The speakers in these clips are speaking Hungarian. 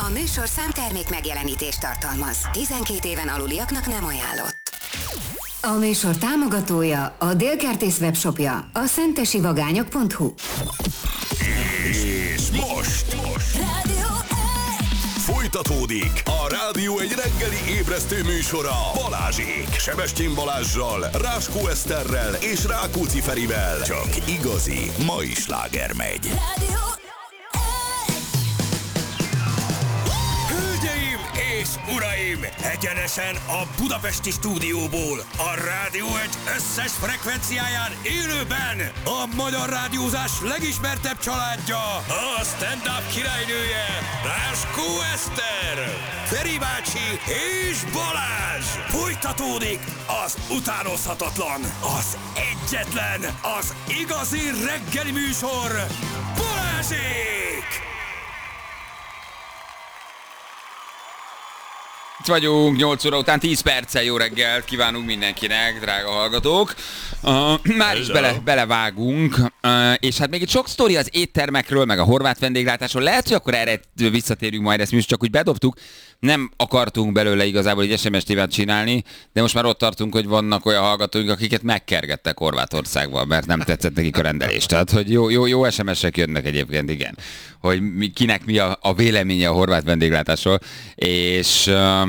A műsorszám termék megjelenítést tartalmaz. 12 éven aluliaknak nem ajánlott. A műsor támogatója, a Dél-Kertész webshopja, a szentesivagányok.hu. És most folytatódik a Rádió egy reggeli ébresztő műsora Balázsék, Sebestyén Balázssal, Ráskó Eszterrel és Rákóczi Ferivel. Csak igazi mai sláger megy. Hölgyeim és uraim, egyenesen a budapesti stúdióból, a Rádió egy összes frekvenciáján élőben a magyar rádiózás legismertebb családja, a stand-up királynője, Ráskó Eszter, Feri bácsi és Balázs. Folytatódik az utánozhatatlan, az egyetlen, az igazi reggeli műsor, Balázsék! Itt vagyunk, 8 óra után 10 perccel, jó reggelt kívánunk mindenkinek, drága hallgatók. Már is belevágunk, és hát még itt sok sztori az éttermekről, meg a horvát vendéglátásról. Lehet, hogy akkor erre visszatérünk majd, ezt mi csak úgy bedobtuk. Nem akartunk belőle igazából egy SMS tévát csinálni, de most már ott tartunk, hogy vannak olyan hallgatóink, akiket megkergettek Horvátországban, mert nem tetszett nekik a rendelés. Tehát, hogy jó SMS-ek jönnek egyébként, igen. Hogy kinek mi a véleménye a horvát vendéglátásról, és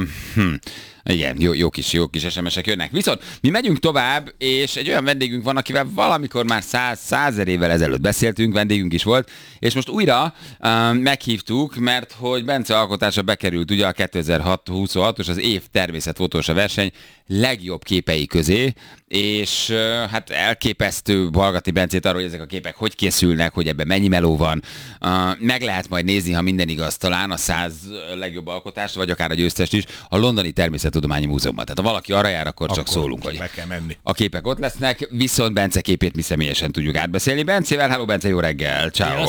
igen, jó kis SMS-ek jönnek. Viszont mi megyünk tovább, és egy olyan vendégünk van, akivel valamikor már 100 évvel ezelőtt beszéltünk, vendégünk is volt, és most újra meghívtuk, mert hogy Bence alkotása bekerült ugye a 2026-os az év természetfotósa verseny legjobb képei közé, és hát elképesztő hallgatni Bencét arról, hogy ezek a képek hogy készülnek, hogy ebben mennyi meló van. Meg lehet majd nézni, ha minden igaz, talán a 100 legjobb alkotást, vagy akár a győztest is a Londoni Természettudományi Múzeumban. Tehát ha valaki arra jár, akkor csak szólunk, hogy a képek ott lesznek, viszont Bence képét mi személyesen tudjuk átbeszélni. Bencével, hello Bence, jó reggel, ciao.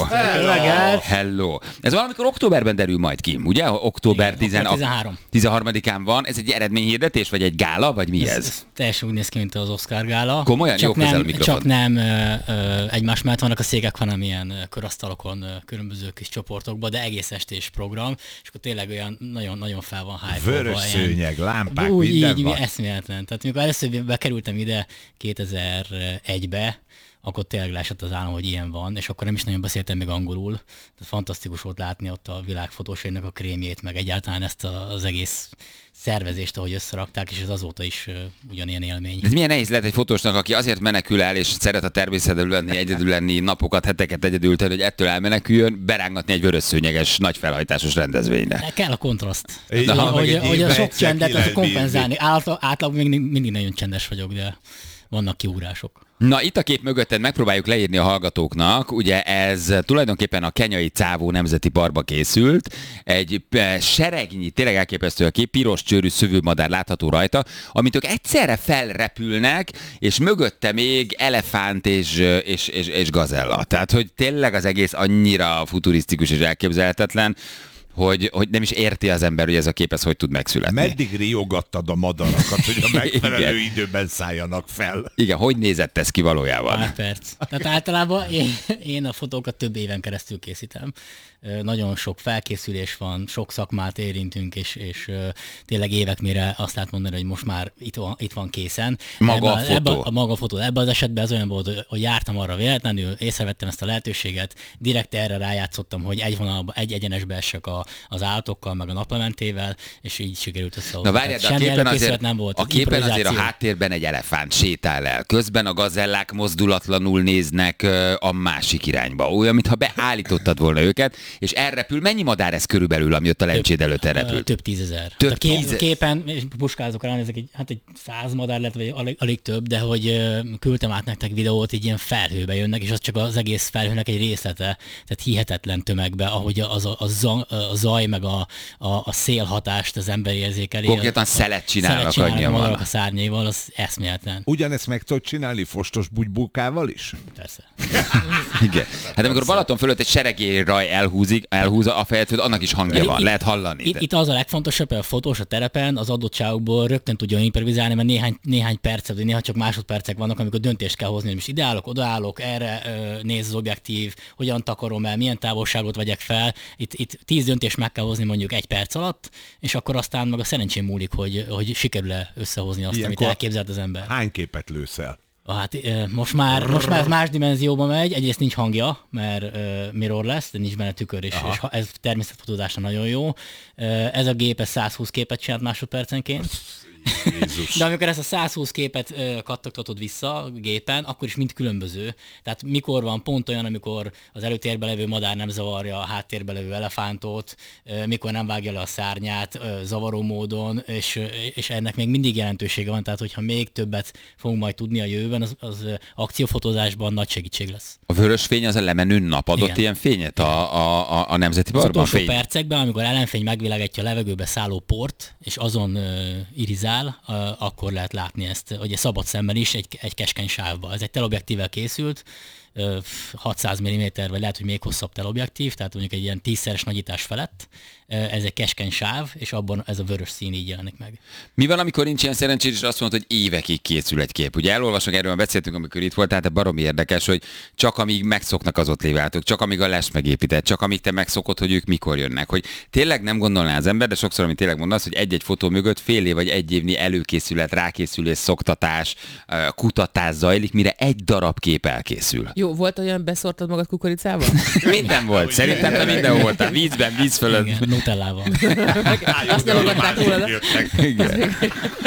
Hello. Ez valamikor októberben derül majd ki, ugye? Október 13-án van. Ez egy eredményhirdetés, vagy egy gála, vagy mi ez? Teljesen úgy néz ki, mint az Oscar gála. Komolyan? Jó közel a mikrofon. Csak nem egymás mellett vannak a székek, hanem ilyen körasztalokon, különböző kis csoportokban, de egész estés program, és akkor tényleg olyan nagyon fel van hype-olva. Vörös szőnyeg, lámpák, úgy, minden így, van. Eszméletlen. Tehát amikor először bekerültem ide 2001-be, akkor tényleg leesett az állam, hogy ilyen van, és akkor nem is nagyon beszéltem még angolul. Tehát fantasztikus volt látni ott a világfotósainak a krémjét, meg egyáltalán ezt az egész szervezést, ahogy összerakták, és ez azóta is ugyanilyen élmény. Ez milyen nehéz lehet egy fotósnak, aki azért menekül el, és szeret a természetben lenni, egyedül lenni, napokat, heteket egyedül tenni, hogy ettől elmeneküljön, berángatni egy vörös szőnyeges, nagy felhajtásos rendezvényre. Kell a kontraszt. Hogy a sok csendet az kompenzálni. Általában mindig nagyon csendes vagyok, de vannak kiugrások. Na, itt a kép mögötted megpróbáljuk leírni a hallgatóknak. Ugye ez tulajdonképpen a Kenyai Csávó Nemzeti Parkba készült. Egy seregnyi, tényleg elképesztő a kép, piros csőrű szövőmadár látható rajta, amit ők egyszerre felrepülnek, és mögötte még elefánt és gazella. Tehát, hogy tényleg az egész annyira futurisztikus és elképzelhetetlen, hogy nem is érti az ember, hogy ez a kép ez hogy tud megszületni. Meddig riogattad a madarakat, hogy a megfelelő időben szálljanak fel? Igen, hogy nézett ez ki valójában? Pár perc. Tehát általában én a fotókat több éven keresztül készítem. Nagyon sok felkészülés van, sok szakmát érintünk, és tényleg évek mire azt lehet mondani, hogy most már itt van készen. Maga a fotó. Ebben az esetben az olyan volt, hogy jártam arra véletlenül, észrevettem ezt a lehetőséget, direkt erre rájátszottam, hogy egy egyenesbe essek az állatokkal, meg a naplementével, és így sikerült összehozni. Na várjál, de a képen azért a háttérben egy elefánt sétál el. Közben a gazellák mozdulatlanul néznek a másik irányba. Olyan, mintha beállítottad volna őket, és elrepül. Mennyi madár ez körülbelül, ami ott a lencséd előtt elrepült? Több tízezer. A képen, és puskázok rá, ezek egy 100 madár lett, vagy alig több, de hogy küldtem át nektek videót, így ilyen felhőbe jönnek, és az csak az egész felhőnek egy részlete, tehát hihetetlen tömegbe, ahogy a zaj, meg a szélhatást az ember érzékeli. Konkrétan szelet csinálnak annyian. A szárnyaival, az eszméletlen. Ugyanezt meg tudod csinálni fostos bugybukával is? Persze. Igen. Hát amikor Balaton fölött egy seregélyraj elhúz elhúzza a fejet, annak is hangja van, lehet hallani. Itt az a legfontosabb, hogy a fotós a terepen az adottságokból rögtön tudja improvizálni, mert néhány percet, vagy néha csak másodpercek vannak, amikor döntést kell hozni, hogy most ideállok, odaállok, erre néz az objektív, hogyan takarom el, milyen távolságot vegyek fel. Itt 10 döntést meg kell hozni mondjuk 1 perc alatt, és akkor aztán meg a szerencsém múlik, hogy sikerül-e összehozni azt, Ilyenkor amit elképzelt az ember. Hány képet lősz el? Hát most már más dimenzióba megy, egyrészt nincs hangja, mert mirror lesz, de nincs benne tükör, és ez természetfotózásra nagyon jó. Ez a gép 120 képet csinált másodpercenként. Jézus. De amikor ezt a 120 képet kattogtatod vissza gépen, akkor is mind különböző. Tehát mikor van pont olyan, amikor az előtérbe levő madár nem zavarja a háttérbe levő elefántot, mikor nem vágja le a szárnyát zavaró módon, és ennek még mindig jelentősége van, tehát hogyha még többet fogunk majd tudni a jövőben, az akciófotózásban nagy segítség lesz. A vörös fény az a lemenő nap adott Igen. ilyen fényet a Nemzeti Az Parkban? utolsó percekben, amikor ellenfény megvilágítja a levegőbe szálló port, és azon irizál, akkor lehet látni ezt, ugye szabad szemben is egy keskeny sávban. Ez egy teleobjektívvel készült, 600 mm, vagy lehet, hogy még hosszabb teleobjektív, tehát mondjuk egy ilyen 10-szeres nagyítás felett. Ez egy keskeny sáv, és abban ez a vörös szín így jelenik meg. Mi van, amikor nincs ilyen szerencsés, és azt mondod, hogy évekig készül egy kép? Ugye elolvasok, erről beszéltünk, amikor itt voltál, tehát baromi érdekes, hogy csak amíg megszoknak az ott lévő állatok, csak amíg a les megépített, csak amíg te megszokod, hogy ők mikor jönnek. Hogy tényleg nem gondolná az ember, de sokszor, amit tényleg mondasz, hogy egy-egy fotó mögött fél év vagy egy évnyi előkészület, rákészülés, szoktatás, kutatás zajlik, mire egy darab kép elkészül. Jó, volt olyan, beszórtad magad kukoricával? Minden volt. Szerintem te minden voltál. Vízben, víz fölött. Igen, nutellával. Azt nyalogatták róla. Igen.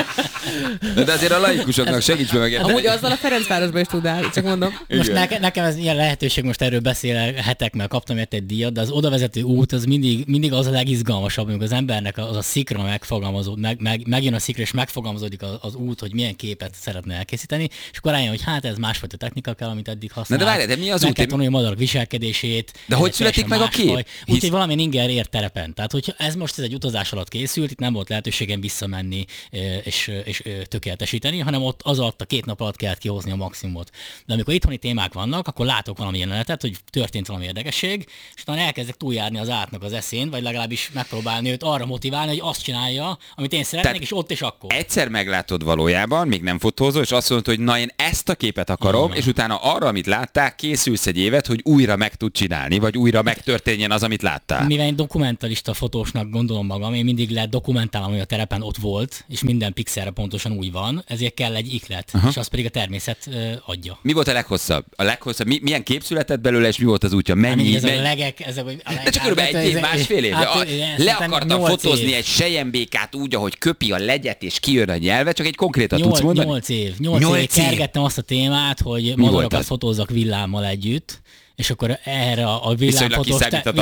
De azért a laikusoknak segíts meg. Amúgy azzal a Ferencvárosban is tudál, csak mondom. Most nekem ez ilyen lehetőség, most erről beszélhetek, mert kaptam érte egy díjat, de az odavezető út az mindig az a legizgalmasabb, amikor az embernek az a szikra megfogalmazódik, megjön a szikra, és megfogalmazódik az út, hogy milyen képet szeretne elkészíteni, és akkor rájön, hogy hát ez másfajta technika kell, amit eddig használ. Na de várj, de mi az meg út? kell tanulni a madarak viselkedését. De hogy születik meg a kép? Úgyhogy valamilyen inger ér terepen. Tehát, hogy ez most egy utazás alatt készült, itt nem volt lehetőségem visszamenni és tökéletesíteni, hanem ott az alatt a 2 nap alatt kellett kihozni a maximumot. De amikor itthoni témák vannak, akkor látok valami jelenetet, hogy történt valami érdekesség, és utána elkezdek túljárni az átnak az eszén, vagy legalábbis megpróbálni őt arra motiválni, hogy azt csinálja, amit én szeretnék, Tehát és ott és akkor. Egyszer meglátod valójában, még nem fotózol, és azt mondod, hogy na én ezt a képet akarom, és utána arra, amit láttál, készülsz egy évet, hogy újra meg tud csinálni, vagy újra megtörténjen az, amit láttál. Mivel én dokumentalista fotósnak gondolom magam, én mindig dokumentálom, hogy a terepen ott volt, és minden pixelre pontosan úgy van, ezért kell egy iklet, és az pedig a természet adja. Mi volt a leghosszabb? Milyen kép született belőle, és mi volt az útja? Mennyi? Ezek a legek, ezek a legek. De csak körülbelül egy év, másfél év. Le akartam fotózni egy selyembékát úgy, ahogy köpi a legyet, és kijön a nyelve, csak egy konkrétat tudsz mondani? 8 év kergettem azt a témát, hogy madarakat fotózzak villámmal együtt, és akkor erre a villámfotós...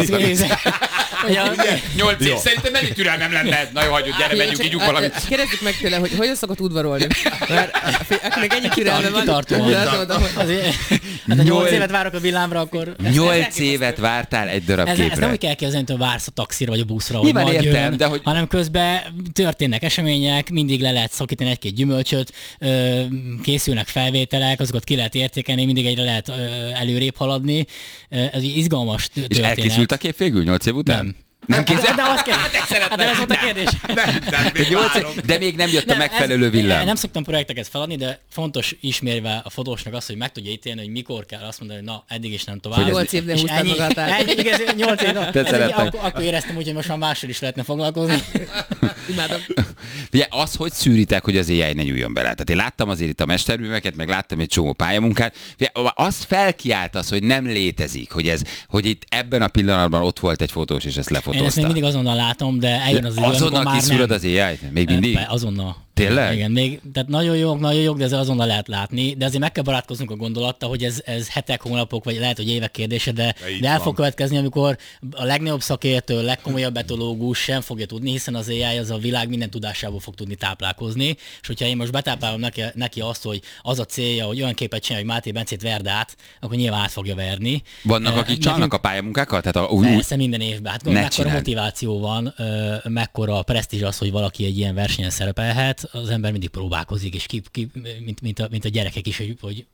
8 év, szerintem mennyi türelmem lenne. Na jó, hagyjuk, gyere, menjünk, ígyunk valamit. Kérdezzük meg tőle, hogy hogyan szokott udvarolni. Mert akinek ennyi türelme van... Kitartóan. Hát 8 évet várok a villámra, akkor... 8 évet vártál egy darab képre. Ez nem úgy kell képzelni, hogy vársz a taxira vagy a buszra, Nyilván hogy majd értem, jön, de hogy... hanem közben történnek események, mindig le lehet szakítani egy-két gyümölcsöt, készülnek felvételek, azokat ki lehet értékelni, mindig egyre lehet előrébb haladni. Ez egy izgalmas történet. És elkészült a kép végül 8 év után? Nem készült? De azt kell. Hát ez volt a kérdés. De még nem jött a megfelelő villám. Nem szoktam projekteket feladni, de fontos ismérve a fotósnak azt, hogy meg tudja ítélni, hogy mikor kell azt mondani, hogy na, eddig is nem tovább. 8 évnél húztad magát át. 8 év. Akkor éreztem úgy, hogy most már mással is lehetne foglalkozni. Imádom. Ugye az, hogy szűritek, hogy az AI ne nyúljon bele. Tehát én láttam azért itt a mesterműveket, meg láttam egy csomó pályamunkát. Ugye, az felkiált az, hogy nem létezik, hogy itt ebben a pillanatban ott volt egy fotós, és ezt lefotózta. Én ezt még mindig azonnal látom, de eljön az idő, azonnal kiszűröd az AI-t? Még mindig? Azonnal. Tényleg? Igen, még, tehát nagyon jók, de ez azonnal lehet látni, de azért meg kell barátkoznunk a gondolattal, hogy ez hetek, hónapok, vagy lehet, hogy évek kérdése, de el fog következni, amikor a legnagyobb szakértő, legkomolyabb etológus sem fogja tudni, hiszen az AI az a világ minden tudásából fog tudni táplálkozni, és hogyha én most betáplálom neki azt, hogy az a célja, hogy olyan képet csinálja, hogy Máté Bencét verd át, akkor nyilván át fogja verni. Vannak, akik csalnak a pályamunkákkal? Tehát persze minden évben. Hát mekkora motiváció van, mekkora presztízs az, hogy valaki egy ilyen versenyen szerepelhet, az ember mindig próbálkozik, és mint a gyerekek is, hogy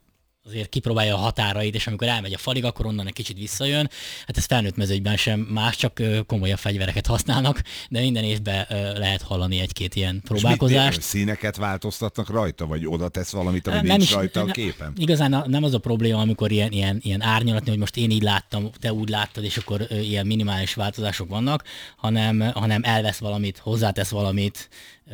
azért kipróbálja a határait, és amikor elmegy a falig, akkor onnan egy kicsit visszajön. Hát ez felnőtt mezőgyben sem más, csak komolyabb fegyvereket használnak, de minden évben lehet hallani egy-két ilyen próbálkozást. És színeket változtatnak rajta, vagy oda tesz valamit, ami nincs rajta a képen? Igazán nem az a probléma, amikor ilyen árnyalatni, hogy most én így láttam, te úgy láttad, és akkor ilyen minimális változások vannak, hanem elvesz valamit, hozzátesz valamit,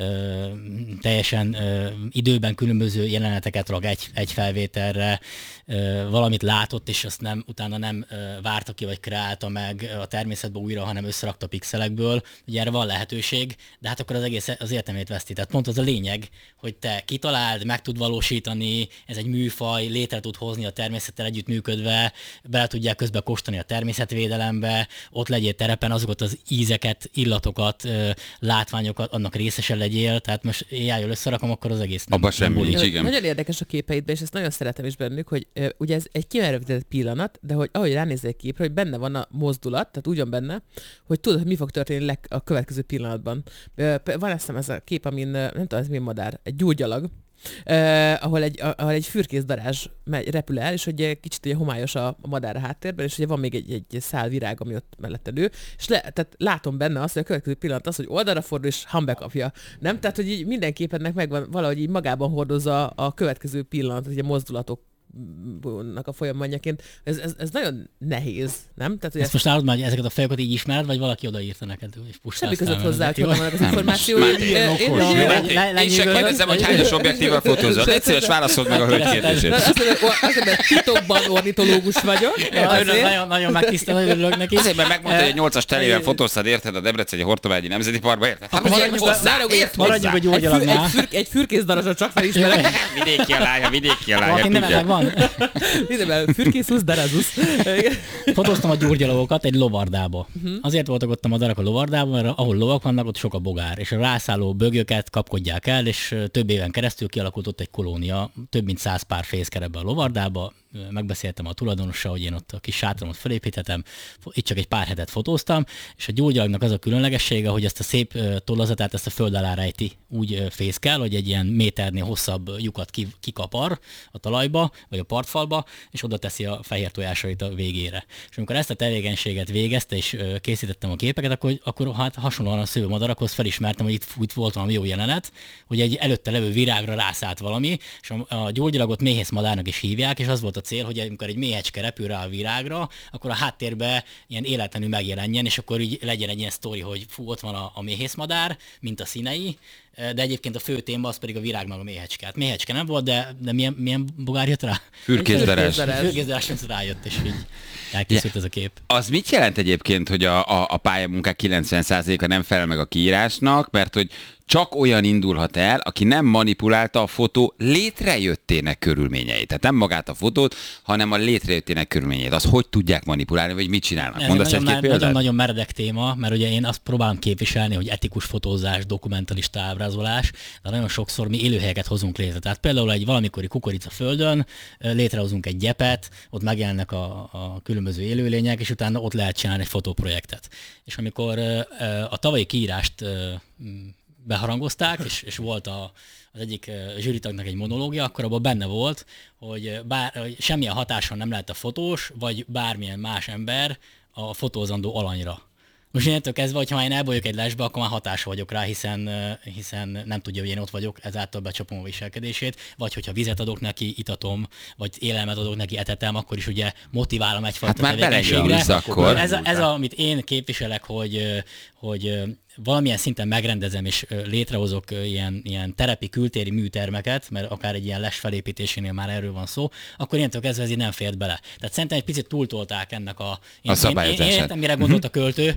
teljesen időben különböző jeleneteket rak egy felvételre, valamit látott, és azt utána nem várta ki, vagy kreálta meg a természetben újra, hanem összerakta pixelekből. Ugye erre van lehetőség, de hát akkor az egész az értelmét veszti. Tehát pont az a lényeg, hogy te kitaláld, meg tud valósítani, ez egy műfaj, létre tud hozni a természettel együttműködve, bele tudják közben kóstolni a természetvédelembe, ott legyél terepen, azokat az ízeket, illatokat, látványokat, annak részesen legyél, tehát most AI-jól összerakom, akkor az egész abba semmi nincs, igen. Nagyon érdekes a képeidben, és ezt nagyon szeretem is bennük, hogy ugye ez egy kimerővetett pillanat, de hogy ahogy ránézel egy képre, hogy benne van a mozdulat, tehát úgy van benne, hogy tudod, hogy mi fog történni a következő pillanatban. Van eszem ez a kép, amin, nem tudom, ez mi madár, egy gyógyalag, ahol egy fürkészdarázs repül el, és hogy kicsit ugye homályos a madár a háttérben, és ugye van még egy szál virág, ami ott mellette nő, és tehát látom benne azt, hogy a következő pillanat az, hogy oldalra fordul, és hamba kapja. Nem? Tehát, hogy így minden képednek megvan, valahogy így magában hordozza a következő pillanat, ugye mozdulatok a folyamatjaként. Ez nagyon nehéz, nem? Tehát, ezt most állod már, hogy ezeket a fejokat így ismered, vagy valaki odaírta neked? Semmi között hozzá, hogy honnan vannak az információi. Én se kérdezem, hogy hányos objektívval fotózol. Egy szíves válaszold meg a hölgy kérdését. Azért, mert titokban ornitológus vagyok. Nagyon megtisztelő, örülök neki. Azért, mert megmondta, hogy egy 8-as telével fotóztad, érted, a Debreceni Hortobágyi Nemzeti Parkba, érted? Maradjunk a gyógyalannál. Egy fürkészdarázsot csak felismerek. Vidéki a lája. Mindenben fürkészusz, darazusz. Fotóztam a gyurgyalagokat egy lovardába. Azért voltak ott a madarak a lovardában, mert ahol lovak vannak, ott sok a bogár, és a rászálló bögöket kapkodják el, és több éven keresztül kialakult ott egy kolónia, több mint 100 pár fészkel ebbe a lovardába. Megbeszéltem a tulajdonossal, hogy én ott a kis sátramat felépíthetem, itt csak egy pár hetet fotóztam, és a gyógyalagnak az a különlegessége, hogy ezt a szép tollazatát, ezt a föld alá rejti, úgy fészkel, hogy egy ilyen méternél hosszabb lyukat kikapar a talajba, vagy a partfalba, és oda teszi a fehér tojásait a végére. És amikor ezt a tevékenységet végezte, és készítettem a képeket, akkor hát hasonlóan a szőlőmadarakhoz felismertem, hogy itt volt valami jó jelenet, hogy egy előtte levő virágra rászállt valami, és a gyógyalagot méhészmadárnak is hívják, és az volt a cél, hogy amikor egy méhecske repül rá a virágra, akkor a háttérben ilyen életlenül megjelenjen, és akkor így legyen egy ilyen sztori, hogy fú, ott van a méhészmadár, mint a színei, de egyébként a fő téma az pedig a virág meg a méhecske. Hát méhecske nem volt, de milyen bogár jött rá? Fürkészdarázs, rájött, és így elkészült ez a kép. Az mit jelent egyébként, hogy a pályamunkák 90%-a nem felel meg a kiírásnak, mert hogy csak olyan indulhat el, aki nem manipulálta a fotó létrejöttének körülményeit. Tehát nem magát a fotót, hanem a létrejöttének körülményeit. Az hogy tudják manipulálni, vagy mit csinálnak? Mondasz egy-két példát? Nagyon meredek téma, mert ugye én azt próbálom képviselni, hogy etikus fotózás, dokumentalista ábrázolás, de nagyon sokszor mi élőhelyeket hozunk létre. Tehát például egy valamikori kukoricaföldön létrehozunk egy gyepet, ott megjelennek a különböző élőlények, és utána ott lehet csinálni egy fotóprojektet. És amikor a tavalyi kiírást beharangozták, és volt az egyik zsűritagnak egy monológia, akkor abban benne volt, hogy semmilyen hatáson nem lehet a fotós, vagy bármilyen más ember a fotózandó alanyra. Most innentől kezdve, hogyha én elbolyok egy lesbe, akkor már hatása vagyok rá, hiszen nem tudja, hogy én ott vagyok, ezáltal becsapom a viselkedését, vagy hogyha vizet adok neki, itatom, vagy élelmet adok neki, etetem, akkor is ugye motiválom egyfajta tevékenységre. Akkor. Ez amit én képviselek, hogy valamilyen szinten megrendezem és létrehozok ilyen terepi, kültéri műtermeket, mert akár egy ilyen les felépítésénél már erről van szó, akkor ilyentől kezdve ez így nem fért bele. Tehát szerintem egy picit túltolták ennek a szabályozását. Én értem, mire gondolt a költő,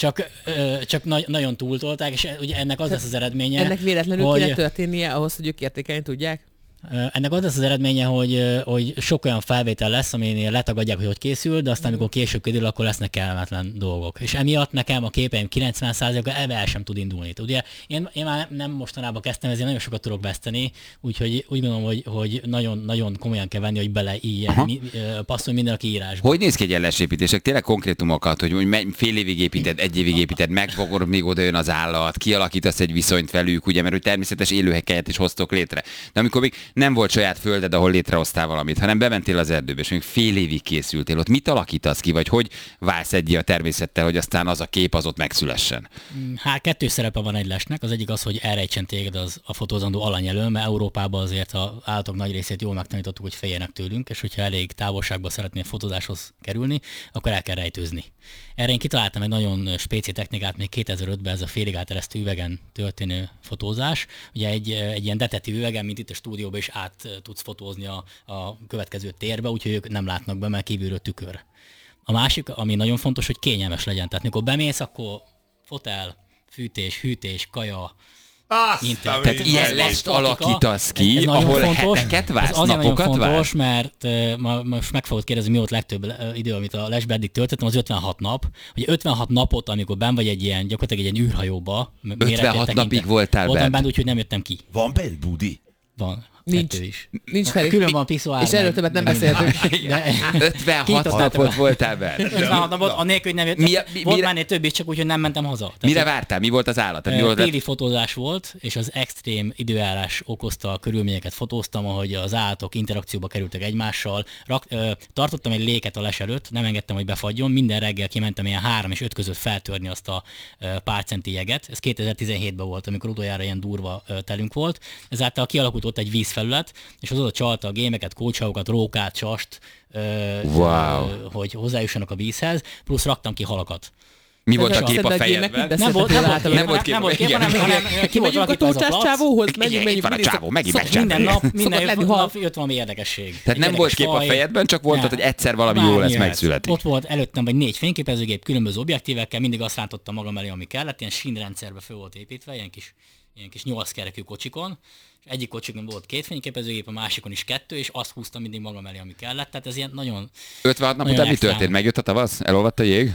csak nagyon túltolták, és ugye ennek az lesz az eredménye. Ennek véletlenül kéne történnie ahhoz, hogy ők értékelni tudják? Ennek az lesz az eredménye, hogy sok olyan felvétel lesz, aminél letagadják, hogy készül, de aztán amikor később kiderül, akkor lesznek kellemetlen dolgok. És emiatt nekem a képeim 90%-a el sem tud indulni. Ugye én már nem mostanában kezdtem, ezért nagyon sokat tudok veszteni, úgyhogy úgy gondolom, hogy nagyon, nagyon komolyan kell venni, hogy bele ilyen passzol minden a kiírásba. Hogy néz ki egy ellensépítések? Tényleg konkrétumokat, hogy fél évig építed, egy évig építed, megfogod, míg oda jön az állat, kialakítasz egy viszonyt velük, ugye, mert hogy természetes élőhelyeket is hoztok létre. De amikor még nem volt saját földed, ahol létrehoztál valamit, hanem bementél az erdőbe, és még fél évig készültél ott. Mit alakítasz ki, vagy hogy válsz egyé a természettel, hogy aztán az a kép az ott megszülessen? Hát kettő szerepe van egy lesnek. Az egyik az, hogy elrejtsen téged az a fotózandó alany elől, mert Európában azért az állatok nagy részét jól megtanítottuk, hogy féljenek tőlünk, és hogyha elég távolságba szeretnél fotózáshoz kerülni, akkor el kell rejtőzni. Erre én kitaláltam egy nagyon spéci technikát még 2005-ben, ez a félig áteresztő üvegen történő fotózás. Ugye egy ilyen detektív üvegen, mint itt a stúdióban is át tudsz fotózni a következő térbe, úgyhogy ők nem látnak be, mert kívülről tükör. A másik, ami nagyon fontos, hogy kényelmes legyen. Tehát mikor bemész, akkor fotel, fűtés, hűtés, kaja, Tehát ilyen lest alakítasz ki, ahol heteket vársz, napokat vársz? Fontos, mert most meg fogod kérdezni, mi volt legtöbb idő, amit a lesbe eddig töltöttem, az 56 nap. Ugye 56 napot, amikor benn vagy egy ilyen, gyakorlatilag egy ilyen űrhajóba. 56 napig voltál Voltam bent, úgyhogy nem jöttem ki. Van bent budi? Van. Nincs. Is. Nincs felé. Külön van piszoár. És erről többet nem beszéltünk. 56 napot voltál bent. 56 napot, anélkül, hogy nem jöttem. Volt már több is, csak úgy, hogy nem mentem haza. Mire vártál? Mi volt az állat? Téli fotózás volt, és az extrém időjárás okozta a körülményeket fotóztam, ahogy az állatok interakcióba kerültek egymással. Tartottam egy léket a les előtt, nem engedtem, hogy befagyjon. Minden reggel kimentem ilyen 3 és 5 között feltörni azt a pár centi jeget. Ez 2017-ben volt, amikor utoljára ilyen durva telünk volt. Ezáltal kialakult ott egy vízfelület, és az oda csalta a gémeket, kócságokat, rókát, csast, hogy hozzájussanak a vízhez, plusz raktam ki halakat. Mi volt a kép a fejedben? Nem volt kép, hanem ki volt a tócsás csávóhoz, menjünk. Van a csávó, megint minden nap jött valami érdekesség. Tehát nem volt kép a fejedben, csak volt, hogy egyszer valami jó lesz, megszületik. Ott volt előttem vagy 4 fényképezőgép, különböző objektívekkel, mindig azt rántottam magam elé, ami kellett, ilyen sínrendszerbe föl volt építve, ilyen kis 8 kerekű kocsikon. Egyik kocsikon volt 2 fényképezőgép, a másikon is 2, és azt húztam mindig magam elé, ami kellett. Tehát ez ilyen nagyon... 56 nap után mi történt? Megjött a tavasz? Elolvadt a jég?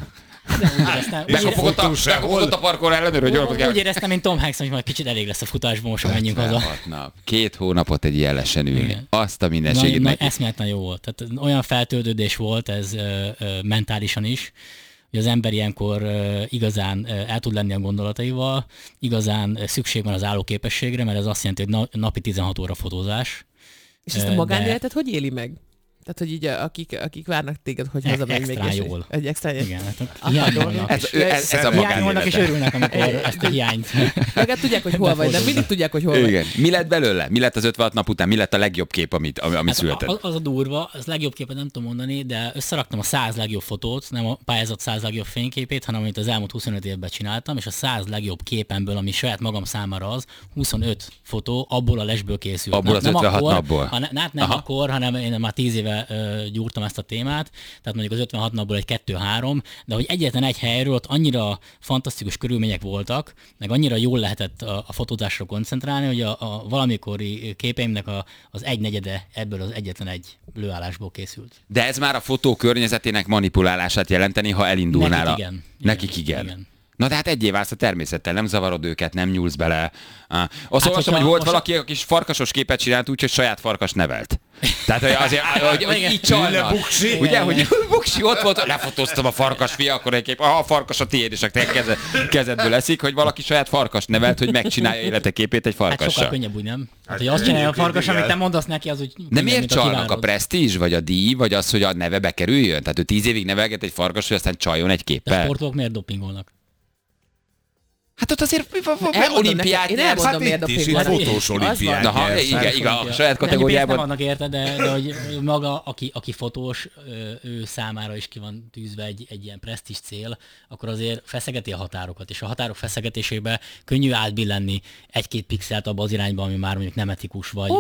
Bekopogott a parkoló ellenőr, hogy úgy éreztem, mint Tom Hanks, hogy majd kicsit elég lesz a futásból, most menjünk haza. 2 hónapot egy ilyen lesen ülni. Azt a mindenségét neki. Eszméletlen jó volt. Tehát olyan feltöltődés volt ez mentálisan is, hogy az ember ilyenkor igazán el tud lenni a gondolataival, igazán szükség van az állóképességre, mert ez azt jelenti, hogy napi 16 óra fotózás. És ezt a magánéletet hogy éli meg? Tehát, hogy így akik várnak téged, hogy hazamegy még extra jól. Egy extra jól. Igen, ez a magánélet. és örülnek, amikor ezt a hiányt. Meg hát tudják, hogy hol vagy, de mindig tudják, hogy hol vagy. Igen. Mi lett belőle? Mi lett az 56 nap után? Mi lett a legjobb kép, ami született? Az a durva, az legjobb képet nem tudom mondani, de összeraktam a 100 legjobb fotót, nem a pályázat 100 legjobb fényképét, hanem amit az elmúlt 25 évben csináltam, és a 100 legjobb képemből, ami saját magam számára az, 25 fotó abból a lesből készült. Abból az 56 napból? Nem akkor, hanem én már 10 éve gyúrtam ezt a témát, tehát mondjuk az 56 napból egy 2-3, de hogy egyetlen egy helyről ott annyira fantasztikus körülmények voltak, meg annyira jól lehetett a fotózásra koncentrálni, hogy a valamikori képeimnek az 1/4 ebből az egyetlen egy lőállásból készült. De ez már a fotó környezetének manipulálását jelenteni, ha elindulnál. Nekik igen. Na de hát egyé válsz a természettel, nem zavarod őket, nem nyúlsz bele. Azt olvastam, hogy volt valaki, aki is farkasos képet csinált úgy, hogy saját farkas nevelt. Tehát azért, hogy így csalnak. Ugye, hogy Buksi ott volt, lefotóztam a farkas fia, akkor egy kép, a farkas a tiéd, és a te kezedből leszik, hogy valaki saját farkas nevelt, hogy megcsinálja életeképét egy farkassal. Hát sokkal könnyebb úgy, nem? Hát, hogy azt csinálja a farkas, amit te mondasz neki, az úgy... De miért csalnak? A presztízs, vagy a díj, vagy az, hogy a neve bekerüljön? Tehát ő 10 évig nevelget egy farkas, hogy aztán csaljon egy képpel. De sportolók miért dopingolnak? Hát ott azért olimpiát én elmondom, miért a fotós olimpiát. Igen, a saját kategóriában. Nem adnak érte, de hogy maga, aki fotós, ő számára is ki van tűzve egy ilyen presztízs cél, akkor azért feszegeti a határokat, és a határok feszegetésében könnyű átbillenni 1-2 pixelt abba az irányba, ami már mondjuk nem etikus, vagy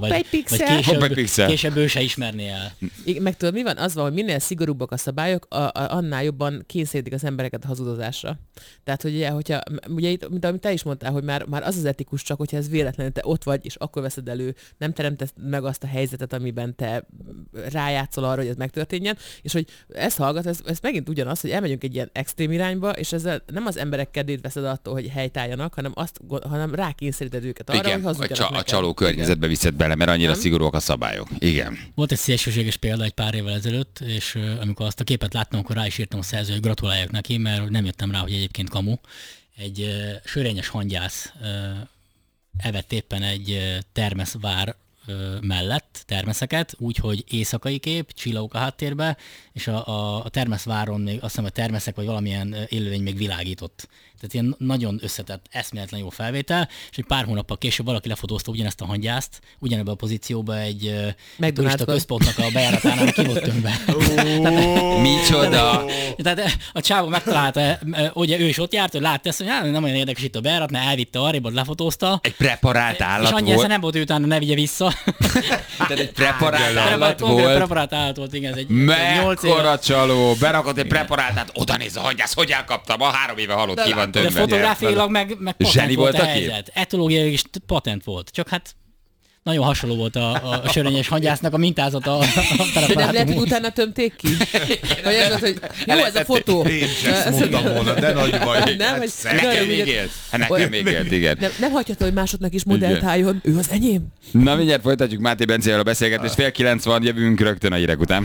később ő se ismerné el. Meg tudod, mi van? Az van, hogy minél szigorúbbak a szabályok, annál jobban kényszerítik az embereket a hazudozásra. Tehát, hogy hogyha itt, mint amit te is mondtál, hogy már az etikus, csak hogyha ez véletlenül te ott vagy, és akkor veszed elő, nem teremtesz meg azt a helyzetet, amiben te rájátszol arra, hogy ez megtörténjen, és hogy ezt hallgat, ez megint ugyanaz, hogy elmegyünk egy ilyen extrém irányba, és ezzel nem az emberek kedvét veszed attól, hogy helytálljanak, hanem rákényszeríted őket arra, hogy hazudjanak neked. A csaló környezetbe viszed bele, mert annyira szigorúak a szabályok. Igen. Volt egy szélsőséges példa egy pár évvel ezelőtt, és amikor azt a képet láttam, akkor rá is írtam a szerző, hogy gratuláljak neki, mert nem jöttem rá, hogy egyébként kamu. Egy sörényes hangyász evett éppen egy termeszvár mellett termeszeket, úgyhogy éjszakai kép, csillagok a háttérbe, és a termeszváron még azt hiszem, hogy termeszek vagy valamilyen élőlény még világított. Tehát ilyen nagyon összetett, eszméletlen jó felvétel, és egy pár hónappal később valaki lefotózta ugyanezt a hangyászt, ugyanebben a pozícióba egy turista központnak a bejáratánál ki volt tömve. Micsoda! Tehát a csávó megtalálta, ugye ő is ott járt, hogy látta ezt, hogy nem olyan érdekes itt a bejárat, mert elvitte arrébb, lefotózta. Egy preparált állat és annyi volt. esze nem volt, ő utána ne vigye vissza. Tehát egy preparált állat volt. Preparált állat volt, igen. Ez egy mekkora csaló! Berakott egy preparátát, oda néz a hangyász, hogy elkaptam, 3 éve halott, ki van tömve. De fotográfiailag meg patent volt a helyzet. Etológiailag is patent volt. Csak hát nagyon hasonló volt a sörényes hangyásznak a mintázata a de nem lehet, hogy utána tömték ki? Vagy ez az, hogy jó ez a fotó. Én sem ezt mondtam volna, de nagy baj. Nekem még élt. Nekem még élt, igen. Nem hagyható, hogy másodnak is modellt álljon. Ő az enyém. Na mindjárt folytatjuk Máté Bencével a beszélgetést. 8:30 van, jövünk rögtön a hírek után.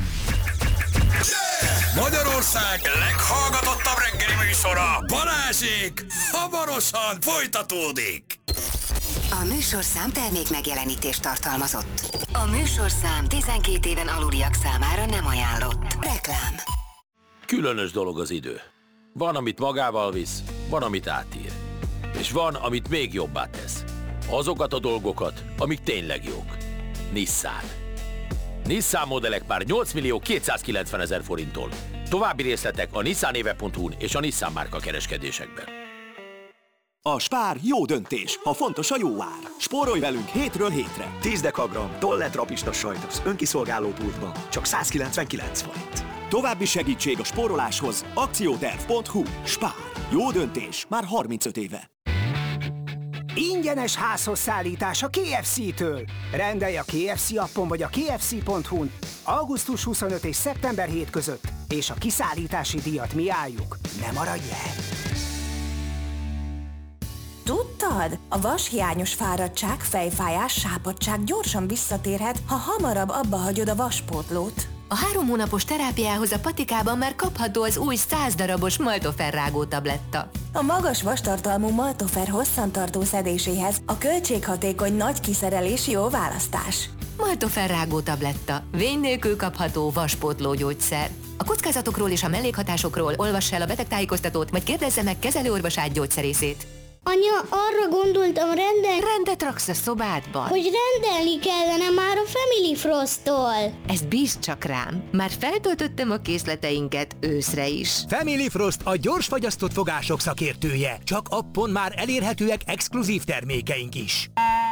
Magyarország leghallgatottabb reggeli műsora, Balázsék, hamarosan folytatódik. A műsorszám termék megjelenítést tartalmazott. A műsorszám 12 éven aluliak számára nem ajánlott. Reklám. Különös dolog az idő. Van, amit magával visz, van, amit átír. És van, amit még jobbá tesz. Azokat a dolgokat, amik tényleg jók. Nissan. Nissan modellek már 8.290.000 forinttól. További részletek a nissanéve.hu-n és a Nissan márka kereskedésekben. A Spár jó döntés, ha fontos a jó ár. Spórolj velünk hétről hétre. 10 dekagram Tollet rapista sajtos önkiszolgáló pultban csak 199 forint. További segítség a spóroláshoz akcióterv.hu. Spár. Jó döntés már 35 éve. Ingyenes házhoz szállítás a KFC-től. Rendelj a KFC appon vagy a kfc.hu-n augusztus 25 és szeptember 7 között, és a kiszállítási díjat mi álljuk. Ne maradj el! Tudtad? A vashiányos fáradtság, fejfájás, sápadtság gyorsan visszatérhet, ha hamarabb abba hagyod a vaspótlót. A 3 hónapos terápiához a patikában már kapható az új 100 darabos Maltofer rágó tabletta. A magas vastartalmú Maltofer hosszantartó szedéséhez a költséghatékony nagy kiszerelés jó választás. Maltofer rágó tabletta. Vény nélkül kapható vaspótló gyógyszer. A kockázatokról és a mellékhatásokról olvass el a betegtájékoztatót, vagy kérdezze meg kezelőorvosát gyógyszerészét. Anya, arra gondoltam Rendet raksz a szobádban? hogy rendelni kellene már a Family Frost-tól. Ezt bízd csak rám. Már feltöltöttem a készleteinket őszre is. Family Frost a gyors fagyasztott fogások szakértője. Csak appon már elérhetőek exkluzív termékeink is.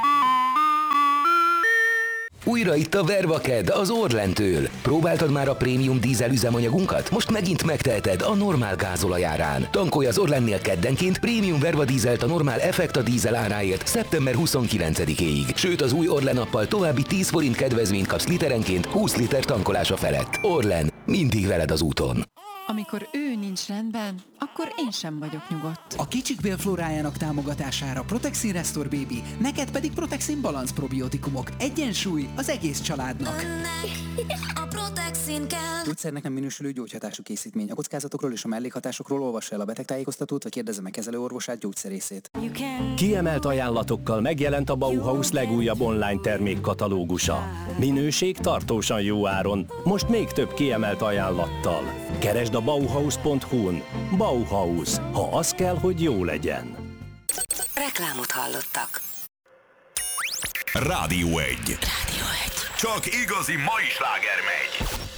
Újra itt a Vervaked az Orlentől. Próbáltad már a prémium dízel üzemanyagunkat? Most megint megteheted a normál gázolajárán. Tankolj az Orlennél keddenként prémium Verva dízelt a normál Effekta dízel áráért szeptember 29-éig. Sőt, az új Orlen appal további 10 forint kedvezményt kapsz literenként 20 liter tankolása felett. Orlen, mindig veled az úton. Amikor ő nincs rendben, akkor én sem vagyok nyugodt. A kicsik bélflórájának támogatására Protexin Restore Baby, neked pedig Protexin Balance probiotikumok. Egyensúly az egész családnak. A Protexin kell. Gyógyszernek nem minősülő gyógyhatású készítmény. A kockázatokról és a mellékhatásokról olvassa el a betegtájékoztatót, vagy kérdezze meg kezelőorvosát, gyógyszerészét. Kiemelt ajánlatokkal megjelent a Bauhaus legújabb online termékkatalógusa. Minőség tartósan jó áron, most még több kiemelt ajánlattal. Keresd a Bauhaus.hu-n. Bauhaus, ha az kell, hogy jó legyen. Reklámot hallottak. Rádió 1. Csak igazi mai sláger megy.